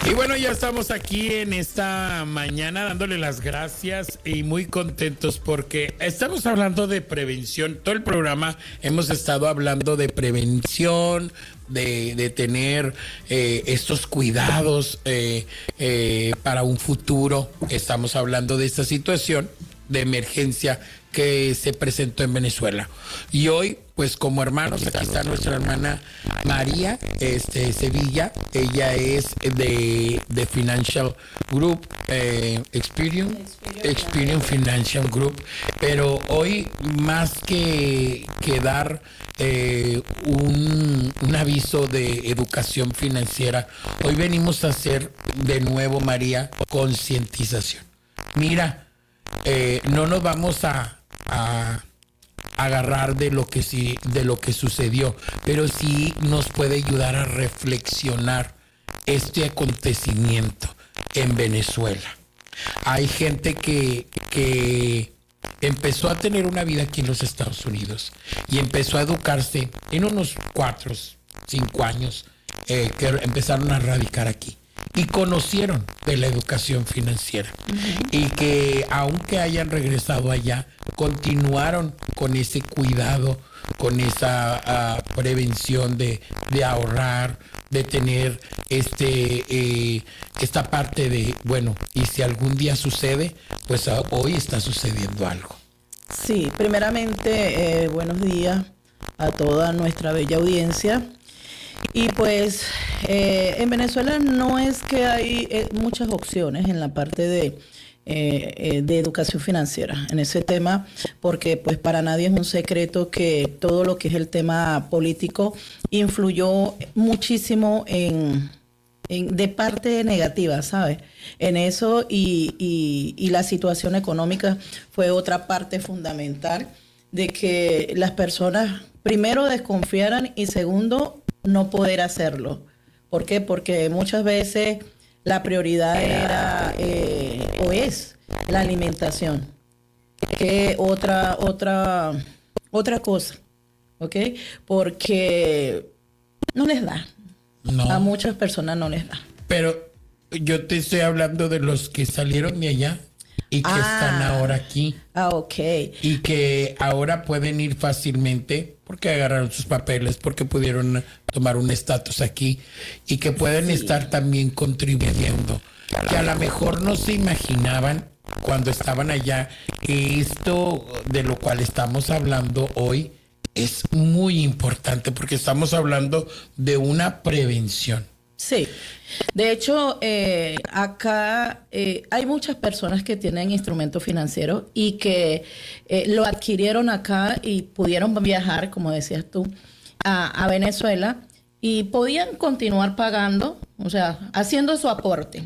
Y bueno, ya estamos aquí en esta mañana dándole las gracias y muy contentos porque estamos hablando de prevención. Todo el programa hemos estado hablando de prevención, de tener estos cuidados para un futuro. Estamos hablando de esta situación de emergencia que se presentó en Venezuela. Y hoy, pues como hermanos, aquí está nuestra hermana María Sevilla. Ella es de Financial Group, Experian Financial Group. Pero hoy, más que dar un aviso de educación financiera, hoy venimos a hacer de nuevo, María, concientización. Mira, no nos vamos a agarrar de lo que sucedió, pero sí nos puede ayudar a reflexionar este acontecimiento en Venezuela. Hay gente que empezó a tener una vida aquí en los Estados Unidos y empezó a educarse en unos 4, 5 años que empezaron a radicar aquí. Y conocieron de la educación financiera. Y que aunque hayan regresado allá, continuaron con ese cuidado, con esa prevención de ahorrar, de tener esta parte de, bueno, y si algún día sucede, pues hoy está sucediendo algo. Sí, primeramente, buenos días a toda nuestra bella audiencia. Y pues en Venezuela no es que hay muchas opciones en la parte de educación financiera en ese tema, porque pues para nadie es un secreto que todo lo que es el tema político influyó muchísimo de parte negativa, ¿sabes? En eso y la situación económica fue otra parte fundamental de que las personas primero desconfiaran y segundo no poder hacerlo. ¿Por qué? Porque muchas veces la prioridad era o es la alimentación, que otra cosa, ¿ok? Porque no les da. No. A muchas personas no les da. Pero yo te estoy hablando de los que salieron de allá y que están ahora aquí. Ok. Y que ahora pueden ir fácilmente porque agarraron sus papeles, porque pudieron tomar un estatus aquí y que pueden estar también contribuyendo. Que a lo mejor no se imaginaban cuando estaban allá que esto de lo cual estamos hablando hoy es muy importante porque estamos hablando de una prevención. Sí, de hecho acá hay muchas personas que tienen instrumentos financieros y que lo adquirieron acá y pudieron viajar, como decías tú, a Venezuela y podían continuar pagando, o sea, haciendo su aporte,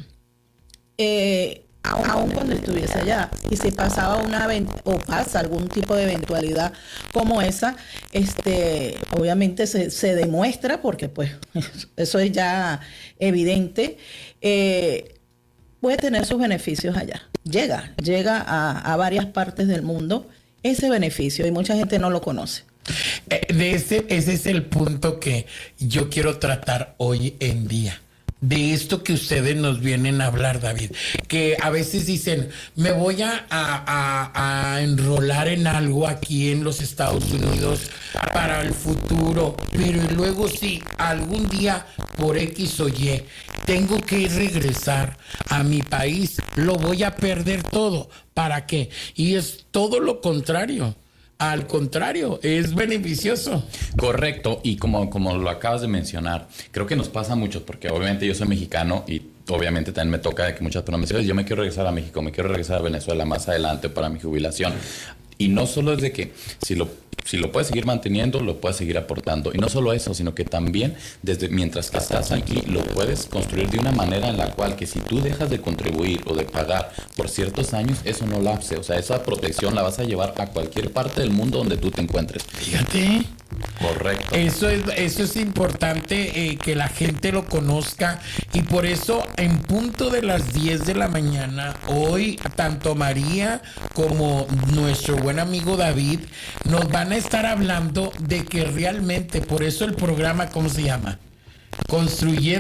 aun cuando estuviese allá. Y si pasaba o pasa algún tipo de eventualidad como esa, obviamente se demuestra, porque pues eso es ya evidente, puede tener sus beneficios allá. Llega a varias partes del mundo ese beneficio y mucha gente no lo conoce. Ese es el punto que yo quiero tratar hoy en día. De esto que ustedes nos vienen a hablar, David, que a veces dicen, me voy a enrolar en algo aquí en los Estados Unidos para el futuro, pero luego si algún día por X o Y tengo que regresar a mi país, lo voy a perder todo. ¿Para qué? Y es todo lo contrario. Al contrario, es beneficioso. Correcto, y como lo acabas de mencionar, creo que nos pasa mucho, porque obviamente yo soy mexicano y obviamente también me toca de que muchas personas me dicen, yo me quiero regresar a México, me quiero regresar a Venezuela más adelante para mi jubilación. Y no solo es de que si lo puedes seguir manteniendo, lo puedes seguir aportando. Y no solo eso, sino que también mientras que estás aquí, lo puedes construir de una manera en la cual que si tú dejas de contribuir o de pagar por ciertos años, eso no lapse. O sea, esa protección la vas a llevar a cualquier parte del mundo donde tú te encuentres. Fíjate. Correcto. Eso es importante que la gente lo conozca y por eso en punto de las 10 de la mañana hoy tanto María como nuestro buen amigo David nos van a estar hablando de que realmente, por eso el programa, ¿cómo se llama? Construyendo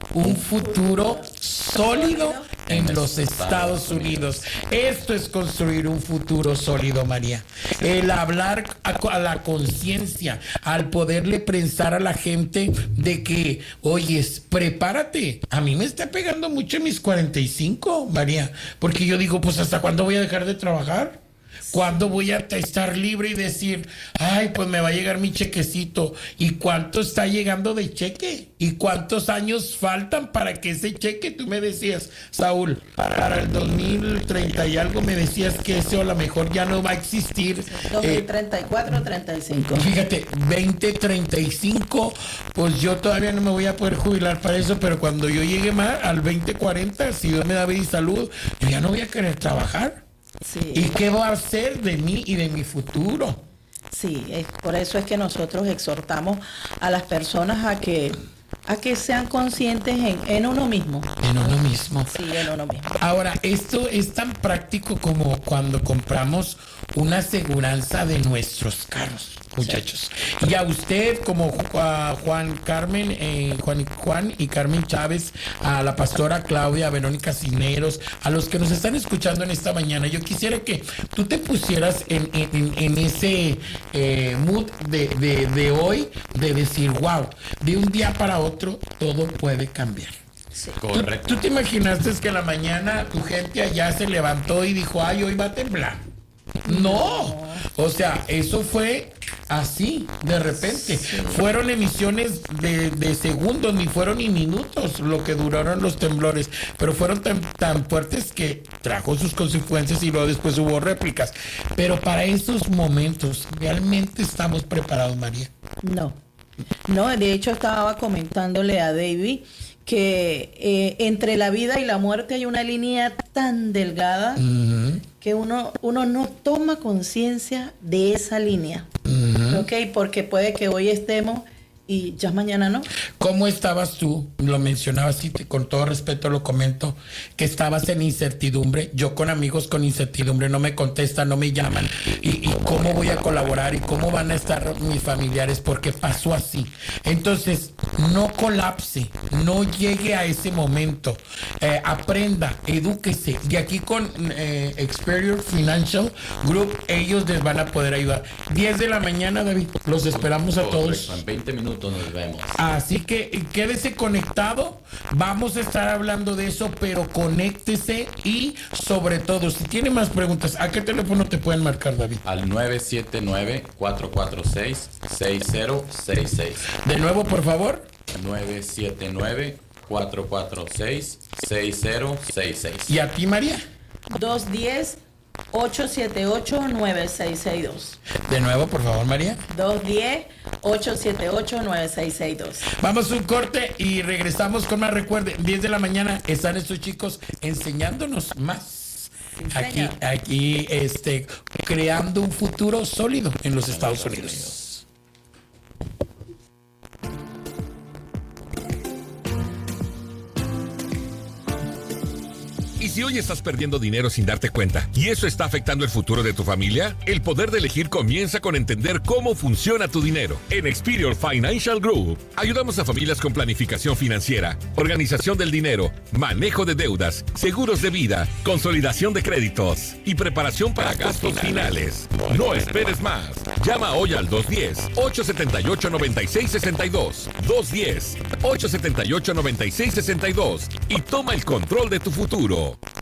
un futuro sólido en los Estados Unidos. Esto es construir un futuro sólido, María. El hablar a la conciencia, al poderle pensar a la gente de que, oyes, prepárate. A mí me está pegando mucho en mis 45, María, porque yo digo, pues ¿hasta cuándo voy a dejar de trabajar? ¿Cuándo voy a estar libre y decir, ay, pues me va a llegar mi chequecito? ¿Y cuánto está llegando de cheque? ¿Y cuántos años faltan para que ese cheque? Tú me decías, Saúl, para el 2030 y algo me decías que eso a lo mejor ya no va a existir. 2034 o 35. Fíjate, 2035, pues yo todavía no me voy a poder jubilar para eso, pero cuando yo llegue más al 2040, si Dios me da vida y salud, yo ya no voy a querer trabajar. Sí. ¿Y qué va a hacer de mí y de mi futuro? Sí, por eso es que nosotros exhortamos a las personas a que sean conscientes en uno mismo. En uno mismo. Sí, en uno mismo. Ahora, esto es tan práctico como cuando compramos una aseguranza de nuestros carros, muchachos. Sí. Y a usted, como Juan y Carmen Chávez, a la pastora Claudia, a Verónica Cisneros, a los que nos están escuchando en esta mañana, yo quisiera que tú te pusieras en ese mood de hoy, de decir, wow, de un día para otro todo puede cambiar. Sí. Correcto. ¿Tú te imaginaste que a la mañana tu gente allá se levantó y dijo, ay, hoy va a temblar? No, o sea, eso fue así, de repente. Sí. Fueron emisiones de segundos, ni fueron ni minutos lo que duraron los temblores, pero fueron tan fuertes que trajo sus consecuencias y luego después hubo réplicas. Pero para esos momentos, ¿realmente estamos preparados, María? No, de hecho estaba comentándole a David que entre la vida y la muerte hay una línea tan delgada que uno no toma conciencia de esa línea, ¿ok? Porque puede que hoy estemos y ya mañana no. ¿Cómo estabas tú? Lo mencionabas y con todo respeto lo comento, que estabas en incertidumbre. Yo con amigos con incertidumbre, no me contestan, no me llaman. ¿Y cómo voy a colaborar? ¿Y cómo van a estar mis familiares? Porque pasó así. Entonces, no colapse, no llegue a ese momento. Aprenda, edúquese. Y aquí con Experior Financial Group, ellos les van a poder ayudar. 10 de la mañana, David, los esperamos a todos. En 20 minutos nos vemos. Así que quédese conectado, vamos a estar hablando de eso, pero conéctese y sobre todo, si tiene más preguntas, ¿a qué teléfono te pueden marcar, David? Al 979-446-6066. De nuevo, por favor. 979-446-6066. ¿Y a ti, María? 210-878-9662. De nuevo, por favor, María. 210-878-9662. Vamos a un corte y regresamos con más. Recuerden, 10 de la mañana están estos chicos enseñándonos más. Sí, aquí, creando un futuro sólido en los Estados Unidos. ¿Y si hoy estás perdiendo dinero sin darte cuenta y eso está afectando el futuro de tu familia? El poder de elegir comienza con entender cómo funciona tu dinero. En Experior Financial Group ayudamos a familias con planificación financiera, organización del dinero, manejo de deudas, seguros de vida, consolidación de créditos y preparación para gastos finales. No esperes más. Llama hoy al 210-878-9662. 210-878-9662 y toma el control de tu futuro.